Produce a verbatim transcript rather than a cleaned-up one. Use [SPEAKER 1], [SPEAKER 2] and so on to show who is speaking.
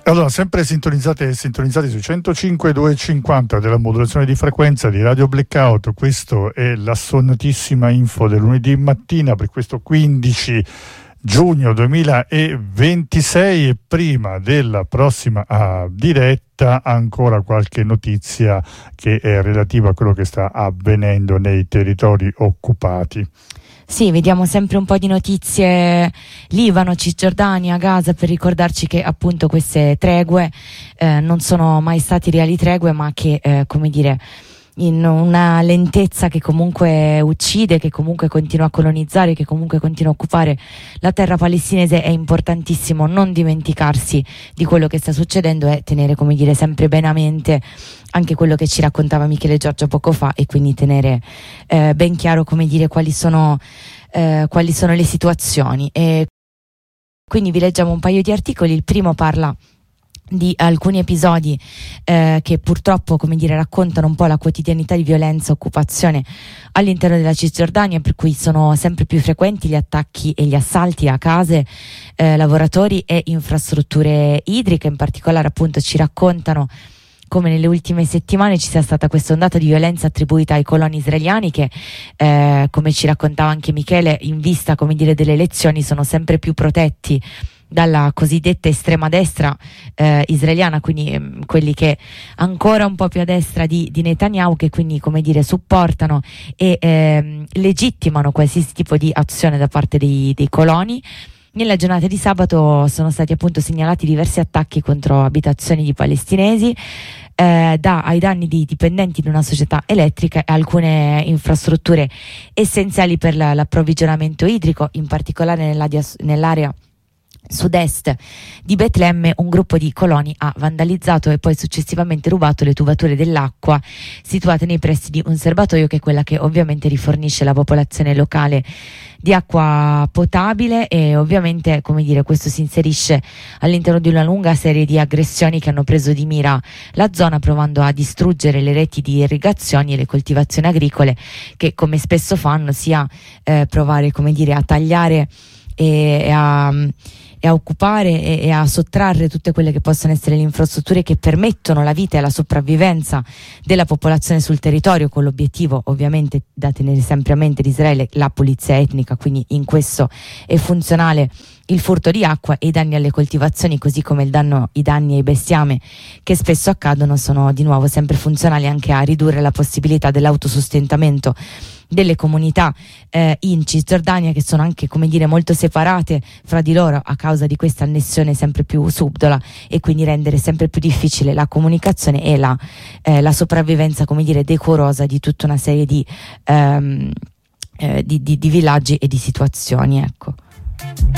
[SPEAKER 1] Allora, sempre sintonizzate e sintonizzati su centocinque duecentocinquanta della modulazione di frequenza di Radio Blackout. Questo è l'assonnatissima info del lunedì mattina per questo quindici giugno duemilaventisei, e prima della prossima ah, diretta ancora qualche notizia che è relativa a quello che sta avvenendo nei territori occupati.
[SPEAKER 2] Sì, vediamo sempre un po' di notizie. Libano, Cisgiordania, Gaza, per ricordarci che appunto queste tregue eh, non sono mai stati reali tregue, ma che, eh, come dire, in una lentezza che comunque uccide, che comunque continua a colonizzare, che comunque continua a occupare la terra palestinese. È importantissimo non dimenticarsi di quello che sta succedendo e tenere, come dire, sempre bene a mente anche quello che ci raccontava Michele Giorgio poco fa, e quindi tenere eh, ben chiaro, come dire, quali sono, eh, quali sono le situazioni. E quindi vi leggiamo un paio di articoli. Il primo parla di alcuni episodi eh, che purtroppo, come dire, raccontano un po' la quotidianità di violenza e occupazione all'interno della Cisgiordania, per cui sono sempre più frequenti gli attacchi e gli assalti a case, eh, lavoratori e infrastrutture idriche. In particolare, appunto, ci raccontano come nelle ultime settimane ci sia stata questa ondata di violenza attribuita ai coloni israeliani che, eh, come ci raccontava anche Michele, in vista, come dire, delle elezioni, sono sempre più protetti dalla cosiddetta estrema destra eh, israeliana, quindi ehm, quelli che ancora un po' più a destra di, di Netanyahu, che quindi, come dire, supportano e ehm, legittimano qualsiasi tipo di azione da parte dei, dei coloni. Nella giornata di sabato sono stati appunto segnalati diversi attacchi contro abitazioni di palestinesi, eh, da ai danni di dipendenti di una società elettrica e alcune infrastrutture essenziali per la, l'approvvigionamento idrico. In particolare nell'area, nell'area sud-est di Betlemme un gruppo di coloni ha vandalizzato e poi successivamente rubato le tubature dell'acqua situate nei pressi di un serbatoio, che è quella che ovviamente rifornisce la popolazione locale di acqua potabile. E ovviamente, come dire, questo si inserisce all'interno di una lunga serie di aggressioni che hanno preso di mira la zona, provando a distruggere le reti di irrigazioni e le coltivazioni agricole, che come spesso fanno sia eh, provare, come dire, a tagliare e, e a e a occupare e, e a sottrarre tutte quelle che possono essere le infrastrutture che permettono la vita e la sopravvivenza della popolazione sul territorio, con l'obiettivo ovviamente da tenere sempre a mente di Israele la pulizia etnica. Quindi in questo è funzionale il furto di acqua, e i danni alle coltivazioni, così come il danno, i danni ai bestiame che spesso accadono, sono di nuovo sempre funzionali anche a ridurre la possibilità dell'autosostentamento delle comunità eh, in Cisgiordania, che sono anche, come dire, molto separate fra di loro a causa di questa annessione sempre più subdola, e quindi rendere sempre più difficile la comunicazione e la, eh, la sopravvivenza, come dire, decorosa di tutta una serie di, ehm, eh, di, di, di villaggi e di situazioni, ecco.